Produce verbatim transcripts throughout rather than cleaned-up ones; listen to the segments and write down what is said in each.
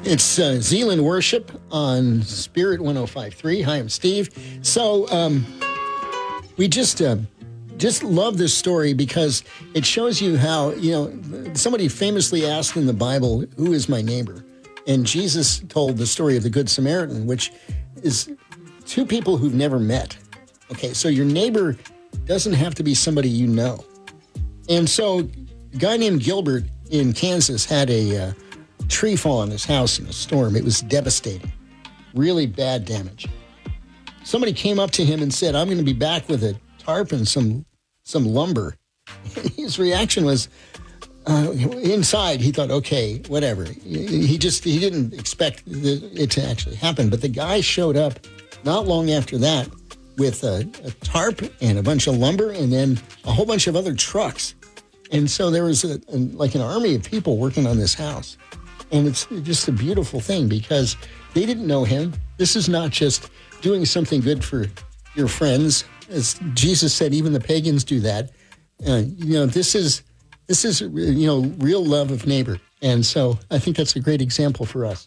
It's uh, Zealand Worship on Spirit one oh five point three. Hi, I'm Steve. So um, we just uh, just love this story because it shows you how, you know, somebody famously asked in the Bible, who is my neighbor? And Jesus told the story of the Good Samaritan, which is two people who've never met. Okay, so your neighbor doesn't have to be somebody you know. And so a guy named Gilbert in Kansas had a... Uh, tree fall on his house in a storm. It was devastating. Really bad damage. Somebody came up to him and said, I'm going to be back with a tarp and some some lumber. And his reaction was, uh, inside, he thought, okay, whatever. He just, he didn't expect it to actually happen. But the guy showed up not long after that with a, a tarp and a bunch of lumber and then a whole bunch of other trucks. And so there was a, a, like an army of people working on this house. And it's just a beautiful thing because they didn't know him. This is not just doing something good for your friends. As Jesus said, even the pagans do that. Uh, you know, this is, this is, you know, real love of neighbor. And so I think that's a great example for us.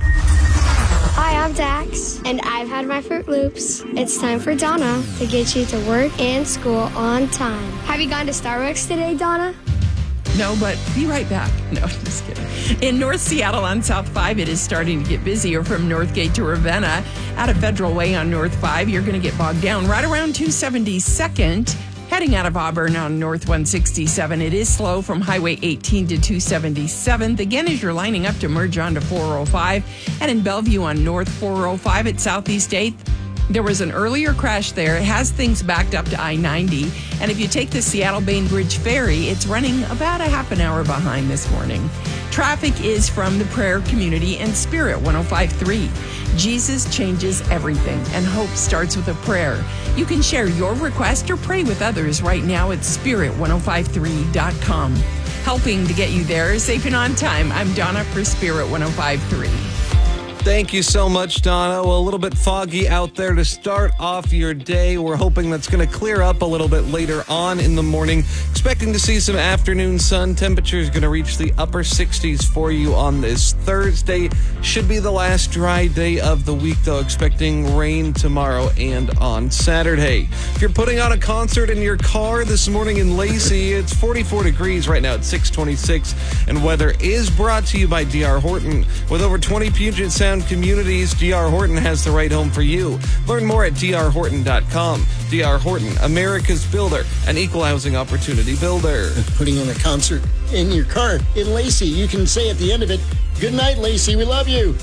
Hi, I'm Dax, and I've had my Fruit Loops. It's time for Donna to get you to work and school on time. Have you gone to Starbucks today, Donna? No, but be right back. No, just kidding. In North Seattle on South five, it is starting to get busier from Northgate to Ravenna. Out of Federal Way on North five, you're going to get bogged down right around two seventy-second. Heading out of Auburn on North one sixty-seven, it is slow from Highway eighteen to two seventy-seventh. Again, as you're lining up to merge onto four oh five. And in Bellevue on North four oh five at Southeast eighth, there was an earlier crash there. It has things backed up to I ninety. And if you take the Seattle Bainbridge Ferry, it's running about a half an hour behind this morning. Traffic is from the prayer community and Spirit one oh five point three. Jesus changes everything, and hope starts with a prayer. You can share your request or pray with others right now at spirit ten fifty-three dot com. Helping to get you there safe and on time, I'm Donna for Spirit ten fifty-three. Thank you so much, Donna. Well, a little bit foggy out there to start off your day. We're hoping that's going to clear up a little bit later on in the morning. Expecting to see some afternoon sun. Temperatures going to reach the upper sixties for you on this Thursday. Should be the last dry day of the week, though. Expecting rain tomorrow and on Saturday. If you're putting on a concert in your car this morning in Lacey, it's forty-four degrees right now at six twenty-six. And weather is brought to you by D R Horton. With over twenty Puget Sound communities, D R Horton has the right home for you. Learn more at D R horton dot com. D R Horton, America's builder, an equal housing opportunity builder. Putting on a concert in your car in Lacey, you can say at the end of it, good night, Lacey, we love you.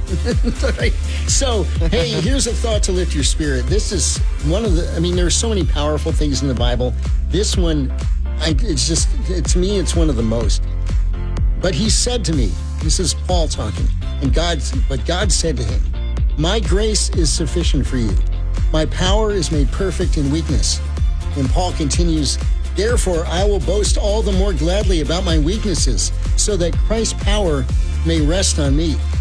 So, hey, here's a thought to lift your spirit. This is one of the, I mean, there's so many powerful things in the Bible. This one, I, it's just, it, to me, it's one of the most. But he said to me, this is Paul talking, and God, but God said to him, my grace is sufficient for you. My power is made perfect in weakness. And Paul continues, therefore I will boast all the more gladly about my weaknesses, so that Christ's power may rest on me.